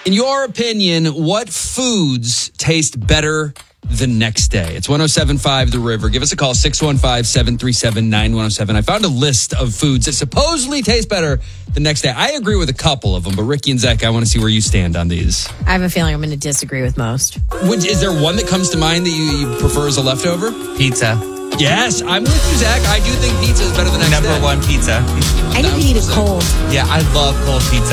In your opinion, what foods taste better the next day? It's 107.5 The River. Give us a call, 615-737-9107. I found a list of foods that supposedly taste better the next day. I agree with a couple of them, but Ricky and Zach, I want to see where you stand on these. I have a feeling I'm going to disagree with most. Is there one that comes to mind that you prefer as a leftover? Pizza. Yes, I'm with you, Zach. I do think pizza is better than next day. Number one pizza. I need to eat it cold. Yeah, I love cold pizza.